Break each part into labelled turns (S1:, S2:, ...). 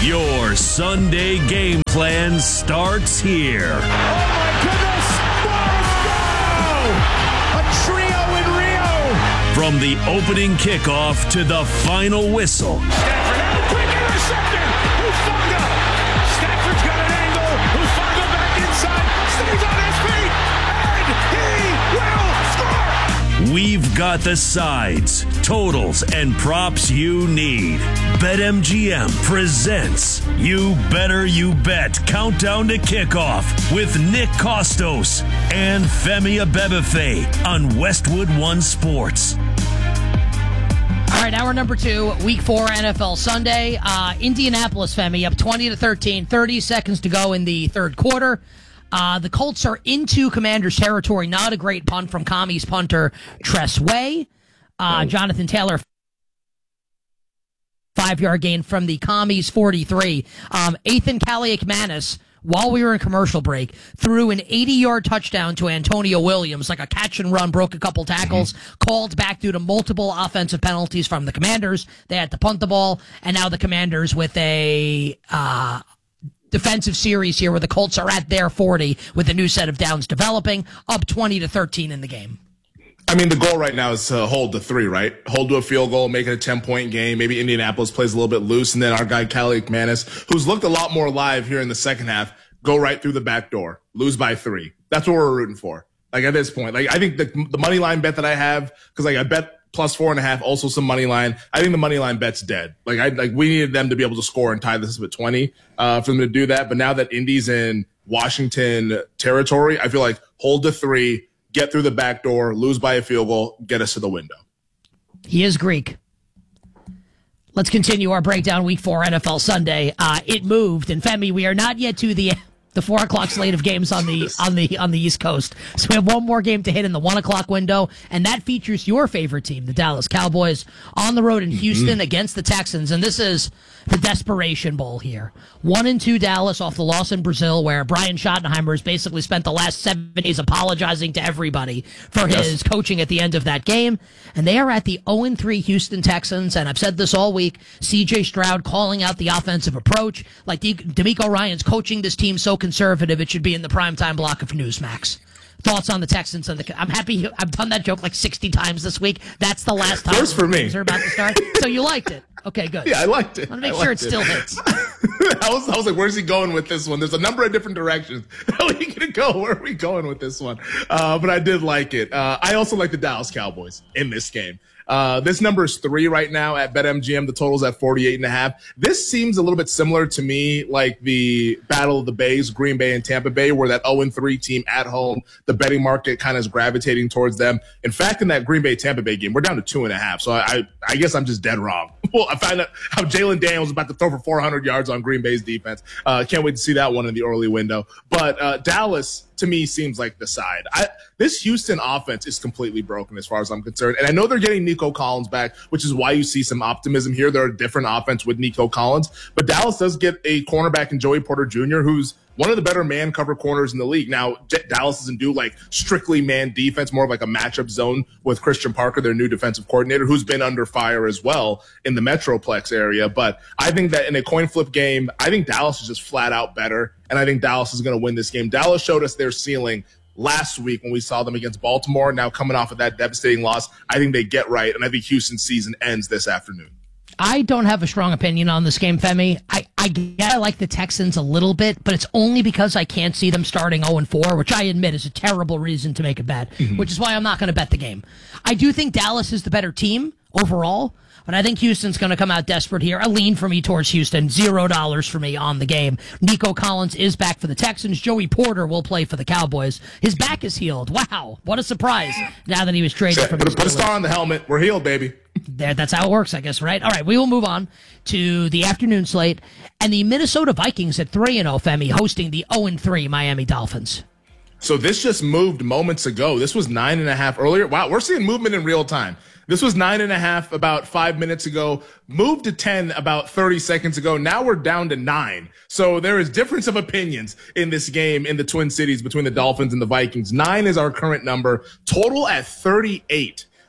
S1: Your Sunday game plan starts here.
S2: Oh my goodness! Morris, go! A trio in Rio!
S1: From the opening kickoff to the final whistle.
S2: Stafford out, quick interception! Hufanga! Stafford's got an angle. Hufanga back inside, stays on his feet, and he will score!
S1: We've got the sides, totals, and props you need. BetMGM presents You Better You Bet Countdown to Kickoff with Nick Kostos and Femi Abebefe on Westwood One Sports.
S3: All right, hour number 2, Week 4 NFL Sunday. Indianapolis, Femi, up 20-13, 30 seconds to go in the third quarter. The Colts are into Commanders territory. Not a great punt from Commies punter Tress Way. Jonathan Taylor, 5-yard gain from the Commies 43. Ethan Kaliakmanis, while we were in commercial break, threw an 80-yard touchdown to Antonio Williams, like a catch and run, broke a couple tackles, called back due to multiple offensive penalties from the Commanders. They had to punt the ball, and now the Commanders with a defensive series here where the Colts are at their 40 with a new set of downs developing, up 20-13 in the game.
S4: I mean, the goal right now is to hold to 3, right? Hold to a field goal, make it a 10-point game. Maybe Indianapolis plays a little bit loose, and then our guy Kaliakmanis, who's looked a lot more live here in the second half, go right through the back door, lose by 3. That's what we're rooting for. Like at this point, like I think the money line bet that I have, because like I bet plus 4.5, also some money line. I think the money line bet's dead. Like we needed them to be able to score and tie this up at 20 for them to do that. But now that Indy's in Washington territory, I feel like hold to 3, get through the back door, lose by a field goal, get us to the window.
S3: He is Greek. Let's continue our breakdown. Week 4 NFL Sunday. It moved, and Femi, we are not yet to the 4 o'clock slate of games on the East Coast. So we have one more game to hit in the 1 o'clock window, and that features your favorite team, the Dallas Cowboys, on the road in Houston against the Texans. And this is the Desperation Bowl here. 1-2 Dallas off the loss in Brazil, where Brian Schottenheimer has basically spent the last 7 days apologizing to everybody for his coaching at the end of that game. And they are at the 0-3 Houston Texans, and I've said this all week, C.J. Stroud calling out the offensive approach. Like DeMeco Ryans coaching this team so conservative, it should be in the primetime block of Newsmax. Thoughts on the Texans? I'm happy. I've done that joke like 60 times this week. That's the last time.
S4: First for me.
S3: Are about to start. So you liked it. Okay, good.
S4: Yeah, I liked it.
S3: I want to make sure it still hits.
S4: I was like, where's he going with this one? There's a number of different directions. How are we going to go? Where are we going with this one? But I did like it. I also like the Dallas Cowboys in this game. This number is 3 right now at BetMGM. The total's at 48.5. This seems a little bit similar to me, like the Battle of the Bays, Green Bay and Tampa Bay, where that 0-3 team at home, the betting market kind of is gravitating towards them. In fact, in that Green Bay Tampa Bay game, we're down to 2.5. So I guess I'm just dead wrong. Well, I found out how Jalen Daniels is about to throw for 400 yards on Green Bay's defense. Can't wait to see that one in the early window. But Dallas, to me, seems like the side. This Houston offense is completely broken as far as I'm concerned. And I know they're getting Nico Collins back, which is why you see some optimism here. They're a different offense with Nico Collins. But Dallas does get a cornerback in Joey Porter Jr., who's one of the better man cover corners in the league. Now, Dallas doesn't do like strictly man defense, more of like a matchup zone with Christian Parker, their new defensive coordinator, who's been under fire as well in the Metroplex area. But I think that in a coin flip game, I think Dallas is just flat out better. And I think Dallas is going to win this game. Dallas showed us their ceiling last week when we saw them against Baltimore. Now coming off of that devastating loss, I think they get right. And I think Houston's season ends this afternoon.
S3: I don't have a strong opinion on this game, Femi. I like the Texans a little bit, but it's only because I can't see them starting 0-4, which I admit is a terrible reason to make a bet, which is why I'm not going to bet the game. I do think Dallas is the better team overall, but I think Houston's going to come out desperate here. A lean for me towards Houston, $0 for me on the game. Nico Collins is back for the Texans. Joey Porter will play for the Cowboys. His back is healed. Wow, what a surprise now that he was traded from the Steelers.
S4: Put a star on the helmet. We're healed, baby.
S3: That's how it works, I guess, right? All right, we will move on to the afternoon slate. And the Minnesota Vikings at 3-0, Femi, hosting the 0-3 Miami Dolphins.
S4: So this just moved moments ago. This was 9.5 earlier. Wow, we're seeing movement in real time. This was 9.5 about 5 minutes ago, moved to 10 about 30 seconds ago. Now we're down to 9. So there is difference of opinions in this game in the Twin Cities between the Dolphins and the Vikings. 9 is our current number. Total at 38.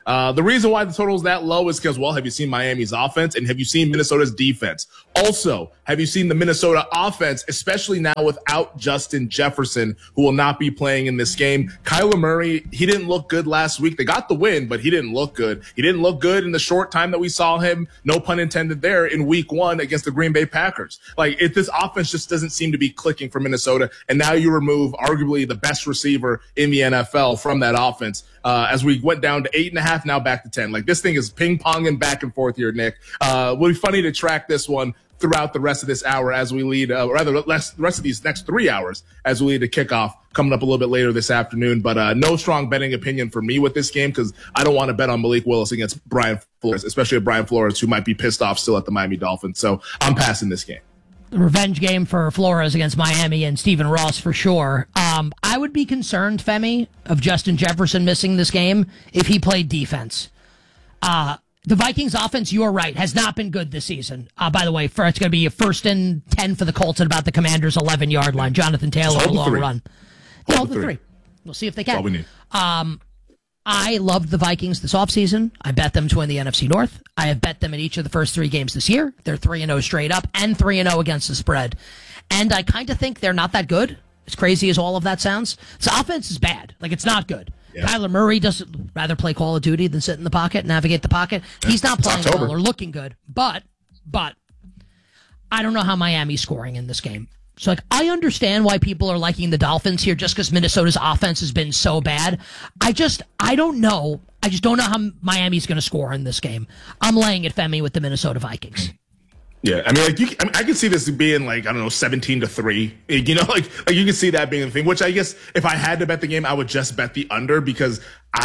S4: The reason why the total is that low is because, well, have you seen Miami's offense and have you seen Minnesota's defense? Also, have you seen the Minnesota offense, especially now without Justin Jefferson, who will not be playing in this game? Kyler Murray, he didn't look good last week. They got the win, but he didn't look good. He didn't look good in the short time that we saw him, no pun intended there, in week 1 against the Green Bay Packers. Like, this offense just doesn't seem to be clicking for Minnesota, and now you remove arguably the best receiver in the NFL from that offense. As we went down to 8.5, now back to 10. Like, this thing is ping-ponging back and forth here, Nick. Will be funny to track this one throughout the rest of this hour as we lead, the rest of these next 3 hours as we lead to kickoff coming up a little bit later this afternoon. But no strong betting opinion for me with this game because I don't want to bet on Malik Willis against Brian Flores, especially Brian Flores, who might be pissed off still at the Miami Dolphins. So I'm passing this game.
S3: The revenge game for Flores against Miami and Stephen Ross for sure. I would be concerned, Femi, of Justin Jefferson missing this game if he played defense. The Vikings offense, you're right, has not been good this season. By the way, it's going to be a 1st and 10 for the Colts at about the Commanders' 11-yard line. Jonathan Taylor, a long run. Hold the 3. We'll see if they can.
S4: That's all we need.
S3: I loved the Vikings this offseason. I bet them to win the NFC North. I have bet them in each of the first 3 games this year. They're 3-0 straight up and 3-0 against the spread. And I kind of think they're not that good, as crazy as all of that sounds. This offense is bad. Like, it's not good. Yeah. Kyler Murray doesn't rather play Call of Duty than sit in the pocket, navigate the pocket. He's not playing well or looking good. But I don't know how Miami's scoring in this game. So, like, I understand why people are liking the Dolphins here just because Minnesota's offense has been so bad. I don't know. I just don't know how Miami's going to score in this game. I'm laying it, Femi, with the Minnesota Vikings.
S4: Yeah, I mean, I could see this being like, I don't know, 17-3. You know, like you can see that being the thing. Which I guess if I had to bet the game, I would just bet the under because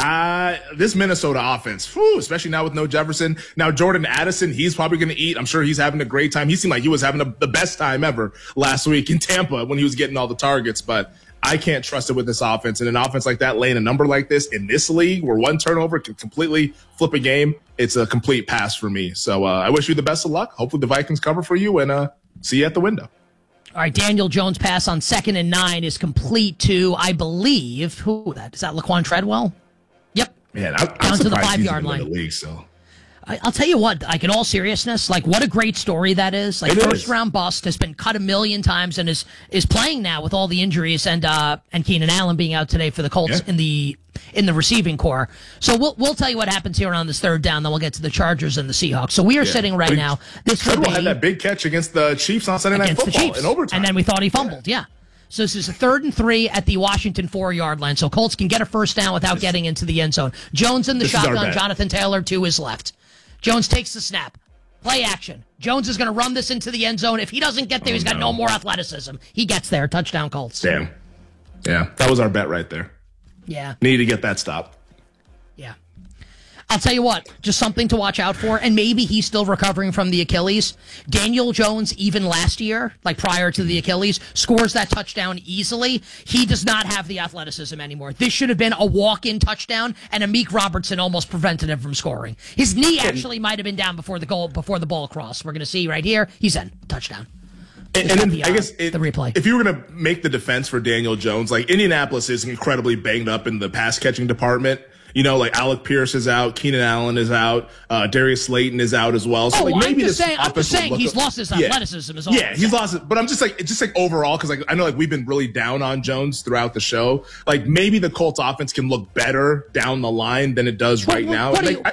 S4: this Minnesota offense, especially now with no Jefferson, now Jordan Addison, he's probably going to eat. I'm sure he's having a great time. He seemed like he was having the best time ever last week in Tampa when he was getting all the targets, but I can't trust it with this offense. And an offense like that, laying a number like this in this league where one turnover can completely flip a game, it's a complete pass for me. So I wish you the best of luck. Hopefully the Vikings cover for you, and see you at the window.
S3: All right, Daniel Jones' pass on 2nd and 9 is complete to, I believe, is that Laquan Treadwell? Yep.
S4: Man, I'm
S3: down to the
S4: surprised
S3: 5-yard line.
S4: In the league, so.
S3: I'll tell you what, like in all seriousness, like what a great story that is. Like first round bust, has been cut a million times and is playing now with all the injuries and Keenan Allen being out today for the Colts in the receiving core. So we'll tell you what happens here on this 3rd down, then we'll get to the Chargers and the Seahawks. So we are sitting right now.
S4: Treadwell had that big catch against the Chiefs on Sunday Night Football in overtime.
S3: And then we thought he fumbled, yeah. So this is a 3rd and 3 at the Washington 4-yard line. So Colts can get a first down without getting into the end zone. Jones in the shotgun, Jonathan Taylor to his left. Jones takes the snap. Play action. Jones is going to run this into the end zone. If he doesn't get there, he's got no more athleticism. He gets there. Touchdown, Colts.
S4: Damn. Yeah, that was our bet right there.
S3: Yeah.
S4: Need to get that stop.
S3: Yeah. I'll tell you what, just something to watch out for, and maybe he's still recovering from the Achilles. Daniel Jones, even last year, like prior to the Achilles, scores that touchdown easily. He does not have the athleticism anymore. This should have been a walk-in touchdown, and Amik Robertson almost prevented him from scoring. His knee actually might have been down before the ball crossed. We're going to see right here. He's in. Touchdown.
S4: And then I guess
S3: the replay.
S4: If you were going to make the defense for Daniel Jones, like Indianapolis is incredibly banged up in the pass catching department. You know, like Alec Pierce is out, Keenan Allen is out, Darius Slayton is out as well. So like maybe I'm just saying
S3: he's lost his athleticism as well.
S4: Yeah, he's lost it. But I'm just like overall, because like I know like we've been really down on Jones throughout the show. Like maybe the Colts offense can look better down the line than it does right now.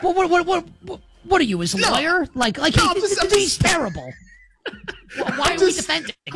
S3: What are you, his lawyer? Like he's terrible. Why are we defending?
S4: I'm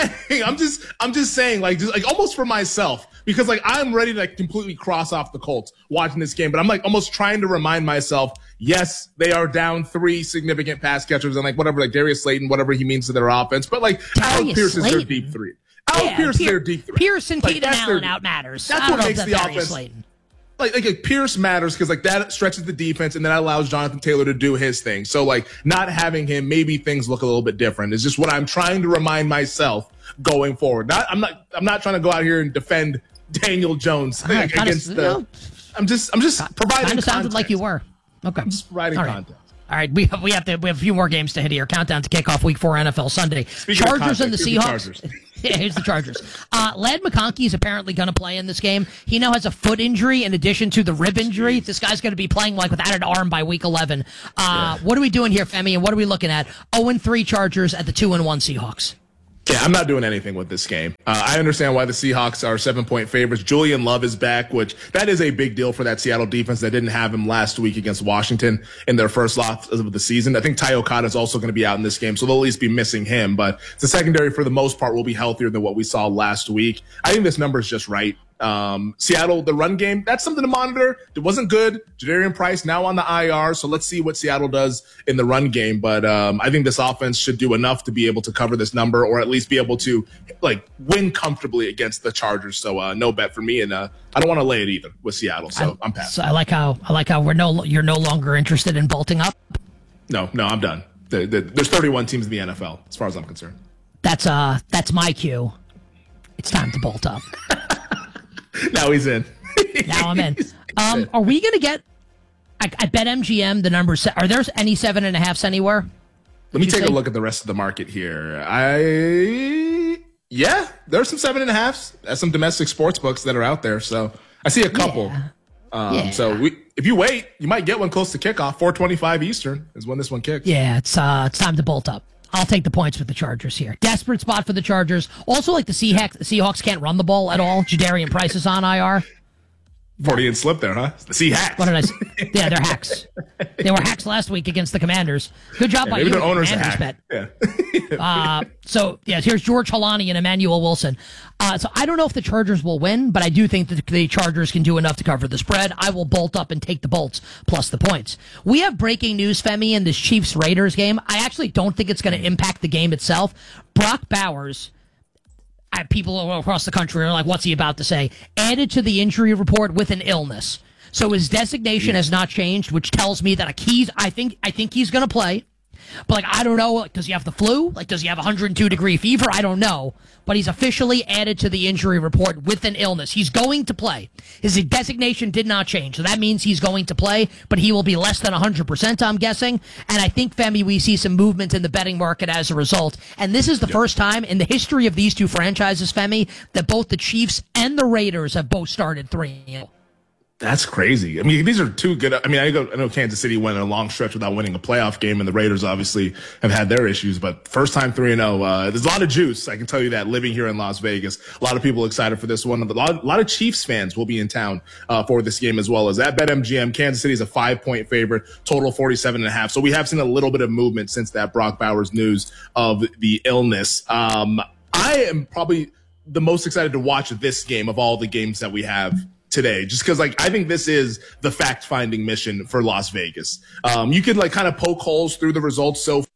S4: just saying, like almost for myself, because like I'm ready to like completely cross off the Colts watching this game, but I'm like almost trying to remind myself, yes, they are down 3 significant pass catchers and like whatever, like Darius Slayton, whatever he means to their offense, but like Alec Pierce is their deep 3. Alec Pierce is their deep 3.
S3: Pierce and Keenan Allen out matters.
S4: That's what makes the offense. Like Pierce matters because like that stretches the defense and then that allows Jonathan Taylor to do his thing. So like not having him, maybe things look a little bit different. It's just what I'm trying to remind myself going forward. I'm not trying to go out here and defend Daniel Jones against the. I'm just providing.
S3: Kind of sounded like you were. Okay.
S4: I'm just providing context.
S3: All right, we have a few more games to hit here. Countdown to kickoff Week 4 NFL Sunday. Chargers and the Seahawks. Yeah, here's the Chargers. Ladd McConkey is apparently going to play in this game. He now has a foot injury in addition to the rib injury. This guy's going to be playing like without an arm by week 11. What are we doing here, Femi, and what are we looking at? 0-3 Chargers at the 2-1 Seahawks.
S4: Yeah, I'm not doing anything with this game. I understand why the Seahawks are 7-point favorites. Julian Love is back, which that is a big deal for that Seattle defense that didn't have him last week against Washington in their first loss of the season. I think Ty Okada is also going to be out in this game, so they'll at least be missing him. But the secondary, for the most part, will be healthier than what we saw last week. I think this number is just right. Seattle, the run game, that's something to monitor. It wasn't good. Jadarian Price now on the IR, so let's see what Seattle does in the run game. But I think this offense should do enough to be able to cover this number, or at least be able to win comfortably against the Chargers. So no bet for me, and I don't want to lay it either with Seattle. So I'm passing.
S3: So I like how you're no longer interested in bolting up.
S4: No, I'm done. There's 31 teams in the NFL, as far as I'm concerned.
S3: That's my cue. It's time to bolt up.
S4: Now he's in.
S3: Now I'm in. Are we going to get, I bet MGM, the numbers, are there any 7.5s anywhere?
S4: Let me take a look at the rest of the market here. There's some 7.5s. There's some domestic sports books that are out there. So I see a couple.
S3: Yeah.
S4: So if you wait, you might get one close to kickoff. 4:25 Eastern is when this one kicks.
S3: Yeah, it's time to bolt up. I'll take the points with the Chargers here. Desperate spot for the Chargers. Also, like the Seahawks can't run the ball at all. Jadarian Price is on IR.
S4: Freudian slip there, huh? The Seahawks.
S3: What did I say? Yeah, they're hacks. They were hacks last week against the Commanders. Good job by you.
S4: Maybe their owner's a
S3: Commanders
S4: hack.
S3: bet.
S4: Yeah.
S3: Here's George Holani and Emmanuel Wilson. So I don't know if the Chargers will win, but I do think that the Chargers can do enough to cover the spread. I will bolt up and take the bolts plus the points. We have breaking news, Femi, in this Chiefs-Raiders game. I actually don't think it's going to impact the game itself. Brock Bowers, people across the country are like, what's he about to say? Added to the injury report with an illness. So his designation has not changed, which tells me that I think he's going to play. But I don't know, does he have the flu? Does he have 102-degree fever? I don't know. But he's officially added to the injury report with an illness. He's going to play. His designation did not change, so that means he's going to play, but he will be less than 100%, I'm guessing. And I think, Femi, we see some movement in the betting market as a result. And this is the first time in the history of these two franchises, Femi, that both the Chiefs and the Raiders have both started 3-0.
S4: That's crazy. I mean, these are two good. I mean, I know Kansas City went a long stretch without winning a playoff game, and the Raiders obviously have had their issues. But first time 3-0. There's a lot of juice. I can tell you that. Living here in Las Vegas, a lot of people excited for this one. A lot of Chiefs fans will be in town for this game as well. As at BetMGM, Kansas City is a 5-point favorite. Total 47.5. So we have seen a little bit of movement since that Brock Bowers news of the illness. I am probably the most excited to watch this game of all the games that we have today, just because I think this is the fact-finding mission for Las Vegas. You can kind of poke holes through the results so